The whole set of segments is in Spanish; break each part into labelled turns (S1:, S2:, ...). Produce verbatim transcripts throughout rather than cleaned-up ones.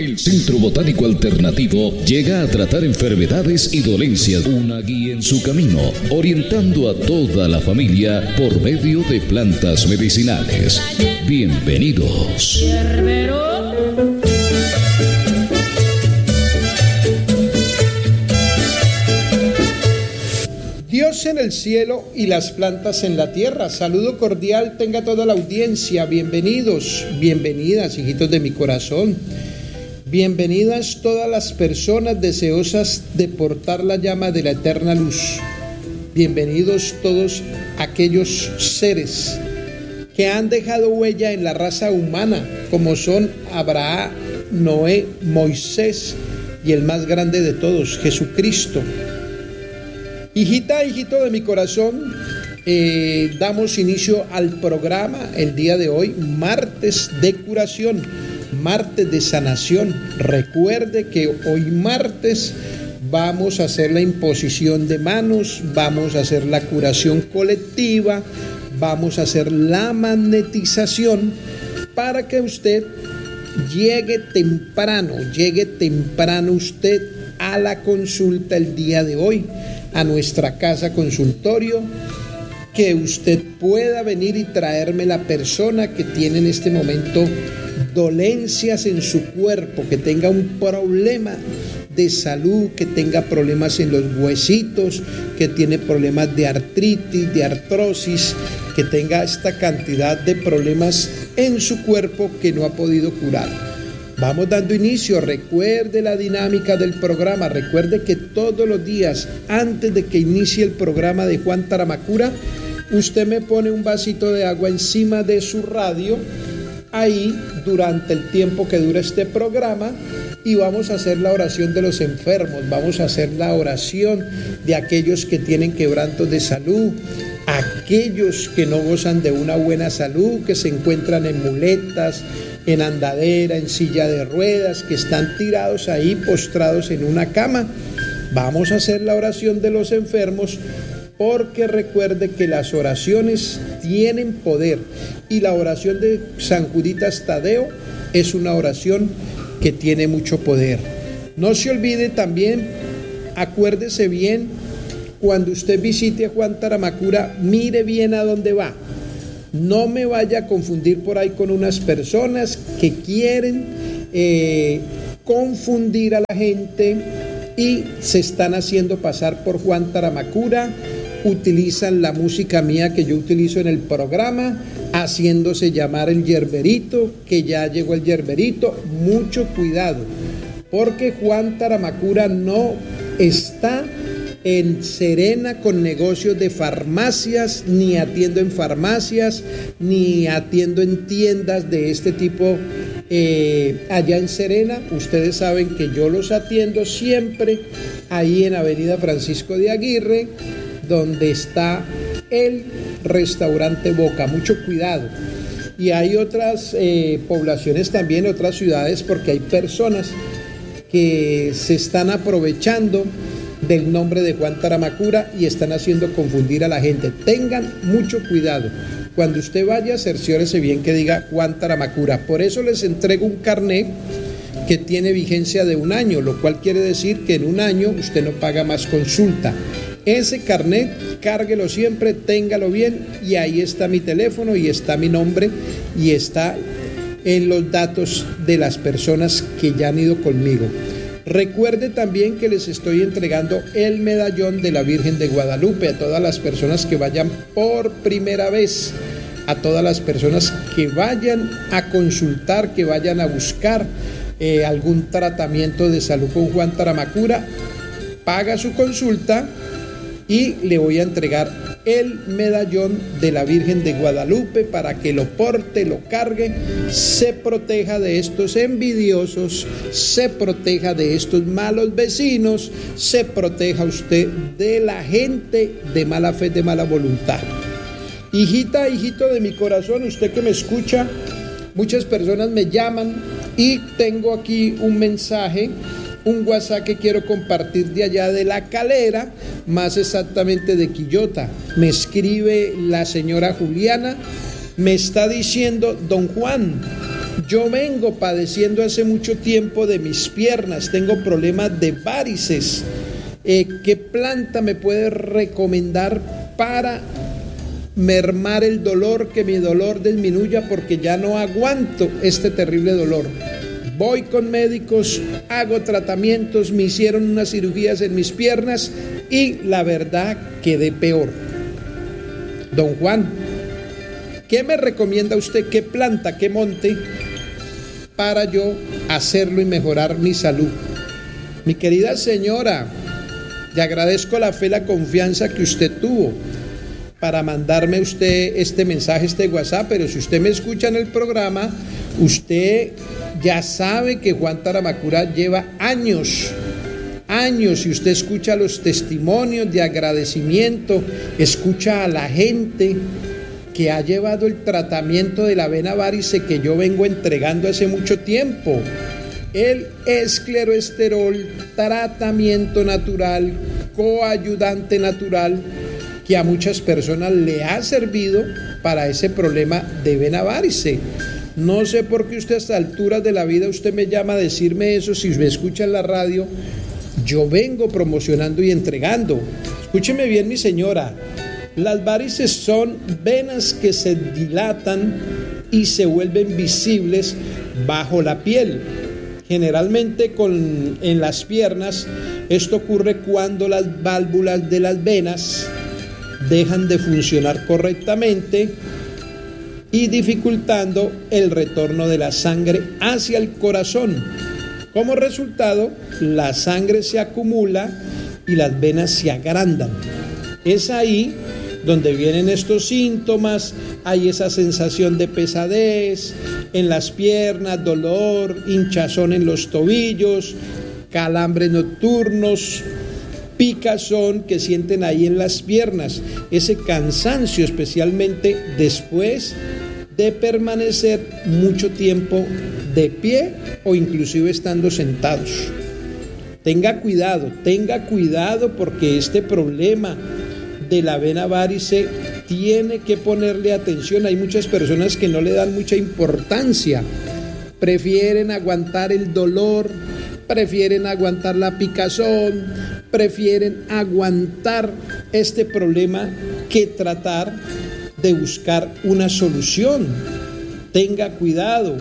S1: El Centro Botánico Alternativo llega a tratar enfermedades y dolencias, una guía en su camino, orientando a toda la familia por medio de plantas medicinales. Bienvenidos.
S2: Dios en el cielo y las plantas en la tierra. Saludo cordial tenga toda la audiencia. Bienvenidos, bienvenidas, hijitos de mi corazón. Bienvenidas todas las personas deseosas de portar la llama de la eterna luz. Bienvenidos todos aquellos seres que han dejado huella en la raza humana, como son Abraham, Noé, Moisés y el más grande de todos, Jesucristo. Hijita, hijito de mi corazón, eh, damos inicio al programa el día de hoy, martes de curación, martes de sanación. Recuerde que hoy martes vamos a hacer la imposición de manos, vamos a hacer la curación colectiva, vamos a hacer la magnetización para que usted llegue temprano, llegue temprano usted a la consulta el día de hoy, a nuestra casa consultorio, que usted pueda venir y traerme la persona que tiene en este momento dolencias en su cuerpo, que tenga un problema de salud, que tenga problemas en los huesitos, que tiene problemas de artritis, de artrosis, que tenga esta cantidad de problemas en su cuerpo que no ha podido curar. Vamos dando inicio. Recuerde la dinámica del programa. Recuerde que todos los días, antes de que inicie el programa de Juan Taramacura, usted me pone un vasito de agua encima de su radio, ahí durante el tiempo que dura este programa, y vamos a hacer la oración de los enfermos, vamos a hacer la oración de aquellos que tienen quebrantos de salud, aquellos que no gozan de una buena salud, que se encuentran en muletas, en andadera, en silla de ruedas, que están tirados ahí, postrados en una cama. Vamos a hacer la oración de los enfermos, porque recuerde que las oraciones tienen poder, y la oración de San Juditas Tadeo es una oración que tiene mucho poder. No se olvide también, acuérdese bien, cuando usted visite a Juan Taramacura, mire bien a dónde va. No me vaya a confundir por ahí con unas personas que quieren eh, confundir a la gente y se están haciendo pasar por Juan Taramacura. Utilizan la música mía que yo utilizo en el programa, haciéndose llamar el yerberito, que ya llegó el yerberito. Mucho cuidado, porque Juan Taramacura no está en Serena con negocios de farmacias, ni atiendo en farmacias, ni atiendo en tiendas de este tipo eh, allá en Serena. Ustedes saben que yo los atiendo siempre ahí en Avenida Francisco de Aguirre, donde está el restaurante Boca. Mucho cuidado. Y hay otras eh, poblaciones también, otras ciudades, porque hay personas que se están aprovechando del nombre de Juan Taramacura y están haciendo confundir a la gente. Tengan mucho cuidado. Cuando usted vaya, cerciórese bien que diga Juan Taramacura. Por eso les entrego un carnet que tiene vigencia de un año, lo cual quiere decir que en un año usted no paga más consulta. Ese carnet, cárguelo siempre, téngalo bien, y ahí está mi teléfono y está mi nombre y está en los datos de las personas que ya han ido conmigo. Recuerde también que les estoy entregando el medallón de la Virgen de Guadalupe a todas las personas que vayan por primera vez, a todas las personas que vayan a consultar, que vayan a buscar eh, algún tratamiento de salud con Juan Taramacura. Paga su consulta y le voy a entregar el medallón de la Virgen de Guadalupe para que lo porte, lo cargue, se proteja de estos envidiosos, se proteja de estos malos vecinos, se proteja usted de la gente de mala fe, de mala voluntad. Hijita, hijito de mi corazón, usted que me escucha, muchas personas me llaman y tengo aquí un mensaje, un WhatsApp que quiero compartir de allá de La Calera, más exactamente de Quillota. Me escribe la señora Juliana, me está diciendo: don Juan, Yo vengo padeciendo hace mucho tiempo de mis piernas, tengo problemas de varices. Eh, ¿Qué planta me puede recomendar para mermar el dolor, que mi dolor disminuya, porque ya no aguanto este terrible dolor? Voy con médicos, hago tratamientos, me hicieron unas cirugías en mis piernas y la verdad quedé peor. Don Juan, ¿qué me recomienda usted? ¿Qué planta, qué monte para yo hacerlo y mejorar mi salud? Mi querida señora, le agradezco la fe, la confianza que usted tuvo para mandarme usted este mensaje, este WhatsApp, pero si usted me escucha en el programa, usted ya sabe que Juan Taramacura lleva años, años, y usted escucha los testimonios de agradecimiento, escucha a la gente que ha llevado el tratamiento de la vena varice que yo vengo entregando hace mucho tiempo. El escleroesterol, tratamiento natural, coayudante natural, que a muchas personas le ha servido para ese problema de vena varice. No sé por qué usted a estas alturas de la vida usted me llama a decirme eso. Si me escucha en la radio, yo vengo promocionando y entregando. Escúcheme bien, mi señora, las varices son venas que se dilatan y se vuelven visibles bajo la piel. Generalmente con, en las piernas, esto ocurre cuando las válvulas de las venas dejan de funcionar correctamente y dificultando el retorno de la sangre hacia el corazón. Como resultado, la sangre se acumula y las venas se agrandan. Es ahí donde vienen estos síntomas. Hay esa sensación de pesadez en las piernas, dolor, hinchazón en los tobillos, calambres nocturnos, picazón que sienten ahí en las piernas, ese cansancio, especialmente después de permanecer mucho tiempo de pie o inclusive estando sentados. Tenga cuidado, tenga cuidado, porque este problema de la vena varice tiene que ponerle atención. Hay muchas personas que no le dan mucha importancia, prefieren aguantar el dolor, prefieren aguantar la picazón, prefieren aguantar este problema que tratar de buscar una solución. Tenga cuidado.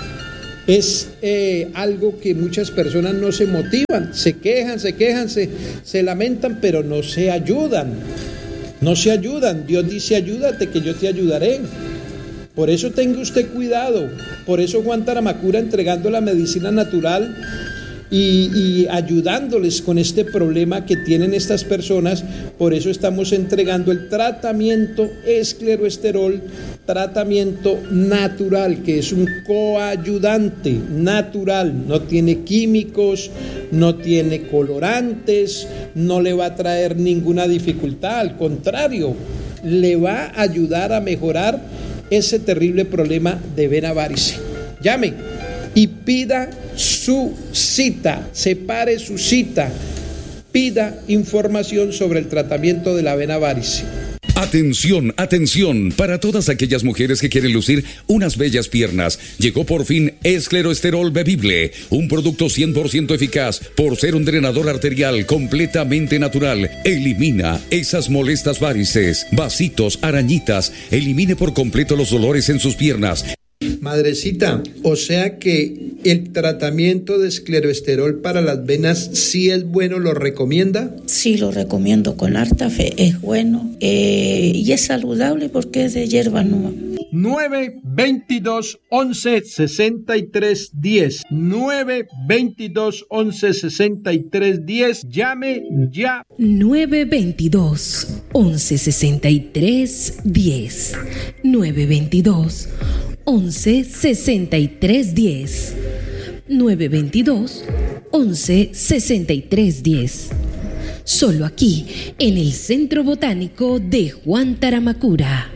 S2: Es eh, algo que muchas personas no se motivan, se quejan, se quejan, se, se lamentan, pero no se ayudan. No se ayudan. Dios dice: ayúdate que yo te ayudaré. Por eso tenga usted cuidado. Por eso Juan Taramacura, entregando la medicina natural y, y ayudándoles con este problema que tienen estas personas, por eso estamos entregando el tratamiento escleroesterol, tratamiento natural, que es un coayudante natural, no tiene químicos, no tiene colorantes, no le va a traer ninguna dificultad, al contrario, le va a ayudar a mejorar ese terrible problema de vena varice. Llame y pida su cita, separe su cita, pida información sobre el tratamiento de la vena varice.
S1: Atención, atención, para todas aquellas mujeres que quieren lucir unas bellas piernas, llegó por fin Escleroesterol Bebible, un producto cien por ciento eficaz por ser un drenador arterial completamente natural. Elimina esas molestas varices, vasitos, arañitas, elimine por completo los dolores en sus piernas.
S2: Madrecita, o sea que el tratamiento de escleroesterol para las venas sí es bueno, ¿lo recomienda?
S3: Sí, lo recomiendo con harta fe, es bueno eh, y es saludable porque es de hierba nueva.
S2: nueve veintidós once sesenta y tres diez nueve veintidós once sesenta y tres diez. Llame ya.
S4: nueve veintidós once sesenta y tres diez nueve veintidós once sesenta y tres diez nueve veintidós once sesenta y tres diez. Solo aquí en el Centro Botánico de Juan Taramacura.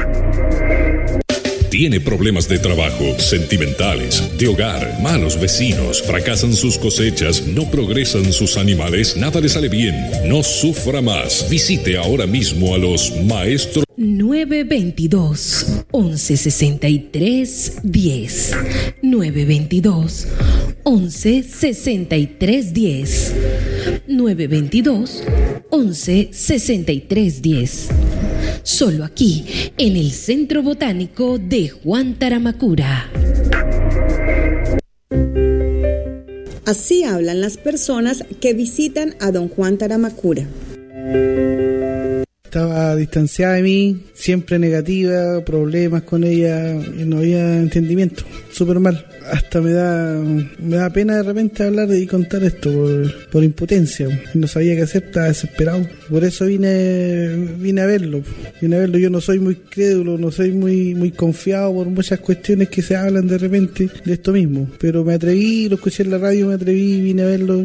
S5: Tiene problemas de trabajo, sentimentales, de hogar, malos vecinos, fracasan sus cosechas, no progresan sus animales, nada le sale bien. No sufra más. Visite ahora mismo a los maestros.
S4: nueve dos dos, once sesenta y tres, diez. nueve dos dos, once sesenta y tres, diez. nueve dos dos, once sesenta y tres, diez. Solo aquí, en el Centro Botánico de Juan Taramacura.
S6: Así hablan las personas que visitan a don Juan Taramacura.
S7: Estaba distanciada de mí, siempre negativa, problemas con ella, y no había entendimiento, súper mal. Hasta me da me da pena de repente hablar y contar esto por, por impotencia. No sabía qué hacer, estaba desesperado. Por eso vine vine a verlo. Vine a verlo. Yo no soy muy crédulo, no soy muy muy confiado por muchas cuestiones que se hablan de repente de esto mismo. Pero me atreví, lo escuché en la radio, me atreví, vine a verlo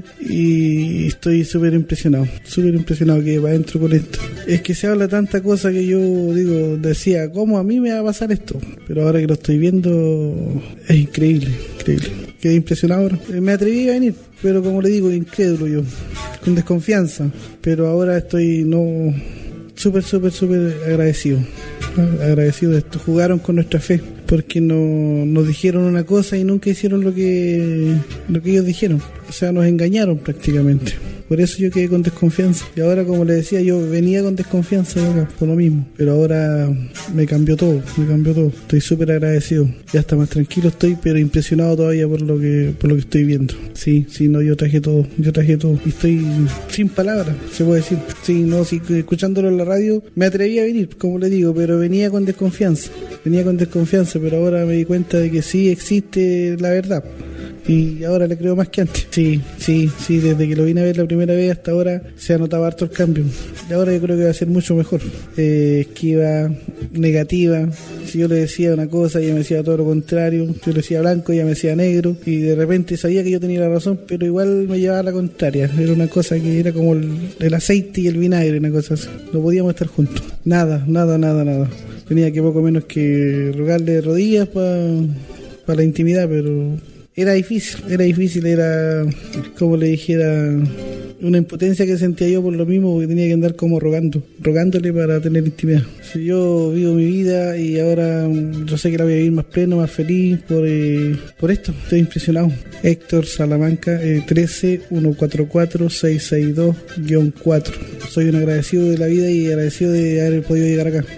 S7: y estoy súper impresionado. Súper impresionado que va adentro con esto. Es que se habla tanta cosa que yo digo, decía, ¿cómo a mí me va a pasar esto? Pero ahora que lo estoy viendo es increíble. Increíble. Quedé impresionado ahora. Me atreví a venir, pero como le digo, incrédulo yo, con desconfianza. Pero ahora estoy no súper, súper, súper agradecido. Agradecido de esto. Jugaron con nuestra fe, porque no, nos dijeron una cosa y nunca hicieron lo que, lo que ellos dijeron. O sea, nos engañaron prácticamente. Por eso yo quedé con desconfianza. Y ahora, como le decía, yo venía con desconfianza acá, por lo mismo. Pero ahora me cambió todo, me cambió todo. Estoy súper agradecido. Y hasta más tranquilo estoy, pero impresionado todavía por lo que por lo que estoy viendo. Sí, sí, no, yo traje todo, yo traje todo. Y estoy sin palabras, se puede decir. Sí, no, sí, escuchándolo en la radio, me atreví a venir, como le digo, pero venía con desconfianza. Venía con desconfianza, pero ahora me di cuenta de que sí existe la verdad. Y ahora le creo más que antes. Sí, sí, sí, desde que lo vine a ver la primera vez hasta ahora se ha notado harto el cambio. Y ahora yo creo que va a ser mucho mejor. Eh, esquiva, negativa. Si yo le decía una cosa, ella me decía todo lo contrario. Yo le decía blanco, ella me decía negro. Y de repente sabía que yo tenía la razón, pero igual me llevaba a la contraria. Era una cosa que era como el, el aceite y el vinagre, una cosa así. No podíamos estar juntos. Nada, nada, nada, nada. Tenía que poco menos que rogarle de rodillas para pa la intimidad, pero... Era difícil, era difícil, era, como le dijera, una impotencia que sentía yo por lo mismo, porque tenía que andar como rogando, rogándole para tener intimidad. Si yo vivo mi vida y ahora yo sé que la voy a vivir más pleno, más feliz por eh, por esto, estoy impresionado. Héctor Salamanca, eh, trece, ciento cuarenta y cuatro, seiscientos sesenta y dos guión cuatro. Soy un agradecido de la vida y agradecido de haber podido llegar acá.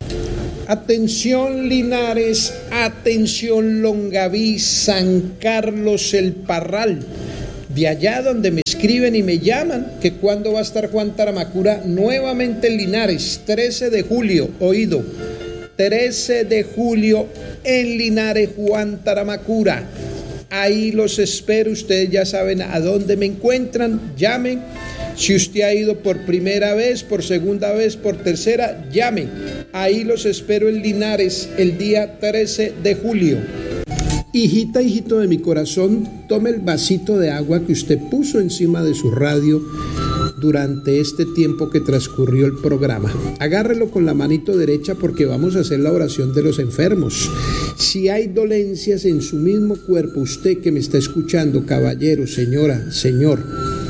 S2: Atención Linares, atención Longaví, San Carlos el Parral, de allá donde me escriben y me llaman, que cuando va a estar Juan Taramacura nuevamente en Linares, trece de julio, oído, trece de julio en Linares, Juan Taramacura. Ahí los espero, ustedes ya saben a dónde me encuentran, llamen. Si usted ha ido por primera vez, por segunda vez, por tercera, llame. Ahí los espero en Linares el día trece de julio. Hijita, hijito de mi corazón, tome el vasito de agua que usted puso encima de su radio durante este tiempo que transcurrió el programa. Agárrelo con la manito derecha porque vamos a hacer la oración de los enfermos. Si hay dolencias en su mismo cuerpo, usted que me está escuchando, caballero, señora, señor,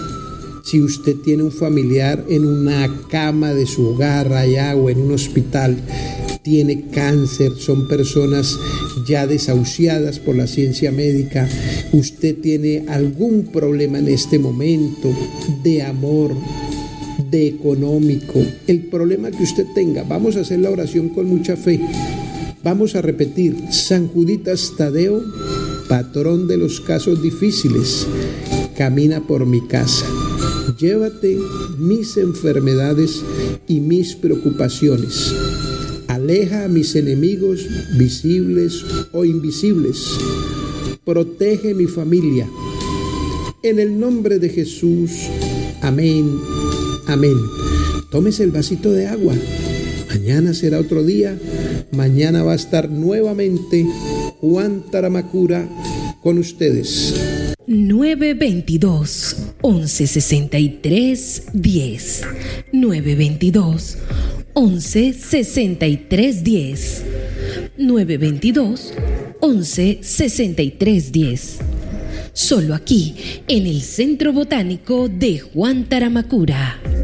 S2: si usted tiene un familiar en una cama de su hogar allá o en un hospital, tiene cáncer, son personas ya desahuciadas por la ciencia médica, usted tiene algún problema en este momento de amor, de económico, el problema que usted tenga, vamos a hacer la oración con mucha fe. Vamos a repetir: San Juditas Tadeo, patrón de los casos difíciles, camina por mi casa. Llévate mis enfermedades y mis preocupaciones. Aleja a mis enemigos visibles o invisibles. Protege mi familia. En el nombre de Jesús. Amén. Amén. Tómese el vasito de agua. Mañana será otro día. Mañana va a estar nuevamente Juan Taramacura con ustedes.
S4: nueve dos dos, once sesenta y tres, diez. nueve dos dos, once sesenta y tres, diez. nueve dos dos, once sesenta y tres, diez. Solo aquí, en el Centro Botánico de Juan Taramacura.